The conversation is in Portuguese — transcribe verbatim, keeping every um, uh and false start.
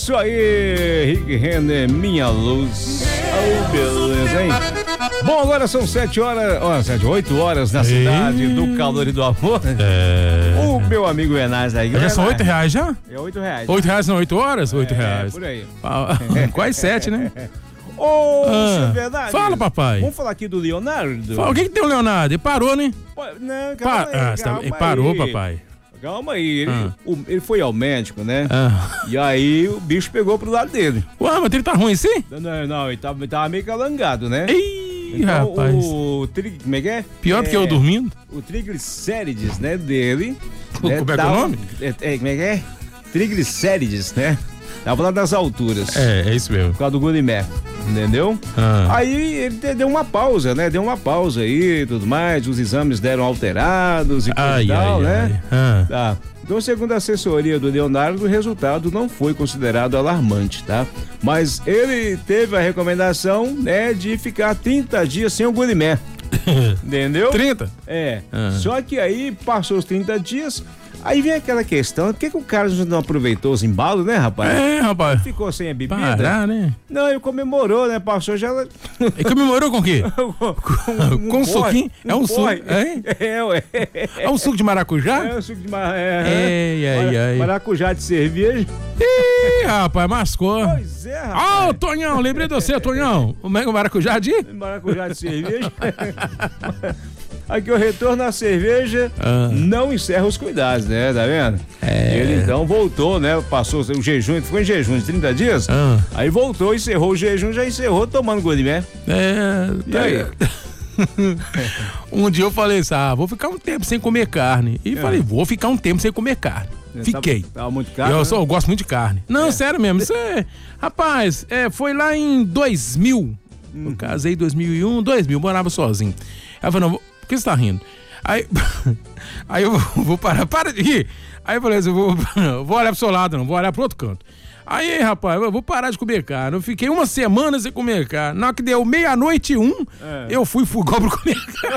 isso aí, Rick Renner, Minha Luz. Oh, beleza, hein? Bom, agora são sete horas, ó, sete, oito horas na cidade do calor e do amor. É. O meu amigo Enaz aí. Já são oito reais já? É oito reais. Oito reais são oito horas? Oito é, reais. Por aí. Ah, quase sete, né? Ô, Ah, é verdade. fala, papai. Vamos falar aqui do Leonardo? Fala, o que que tem o Leonardo? Ele parou, né? Pô, não, calma Pa- aí, ah, você tá- calma ele parou, aí. papai. Calma aí, ele, Ah. o- ele foi ao médico, né? Ah. E aí o bicho pegou pro lado dele. Ué, mas ele tá ruim assim? Não, não, ele tava, ele tava meio calangado, né? Ih, Então, rapaz. o tri, como é que é? Pior do que é, eu dormindo. O triglicérides, né, dele. Como né, é que é o tava- nome? É, é, como é que é? Triglicérides, né? Tava lá das alturas. É, é isso mesmo. Por causa do Gulimé, entendeu? Ah. Aí ele te- deu uma pausa, né? Deu uma pausa aí e tudo mais, os exames deram alterados e coisa Ai, e tal, ai, né? ai. Ah. Tá. Então, segundo a assessoria do Leonardo, o resultado não foi considerado alarmante, tá? Mas ele teve a recomendação, né, de ficar trinta dias sem o Gulimé. Entendeu? trinta? É. Ah. Só que aí passou os trinta dias, aí vem aquela questão, por que, que o cara não aproveitou os embalos, né, rapaz? É, rapaz. Ficou sem a bebida? Parar, né? Não, ele comemorou, né? Passou já. E comemorou com o quê? Com um suquinho? É um suco, porre. hein? É, ué. É um suco de maracujá? É um suco de mar... é, Ai, ai, Mara- ai. Maracujá de cerveja. Ih, rapaz, mascou. Pois é, Ó, rapaz. ô, Tonhão, lembrei de você, Tonhão. O ma- o maracujá de? Maracujá de cerveja. Aqui o retorno à cerveja Ah. não encerra os cuidados, né? Tá vendo? É. Ele então voltou, né? Passou o jejum, ficou em jejum de trinta dias. Ah. Aí voltou, encerrou o jejum, já encerrou tomando Gulimé. É. E aí? Um dia eu falei assim, ah, vou ficar um tempo sem comer carne. E falei, vou ficar um tempo sem comer carne. Fiquei. Tava, tava muito caro. eu, né? só, eu gosto muito de carne. Não, sério mesmo. Isso é, rapaz, é, foi lá em dois mil. Eu casei em dois mil e um, dois mil, morava sozinho. Aí eu falei, não, vou- por que você tá rindo? Aí, aí eu vou, vou parar, para de rir. Aí eu falei assim, eu vou, eu vou olhar pro seu lado, não, vou olhar pro outro canto. Aí, rapaz, eu vou parar de comer carne. Eu fiquei uma semana sem comer carne. Na hora que deu meia-noite e um, É. eu fui fugar pra comer carne.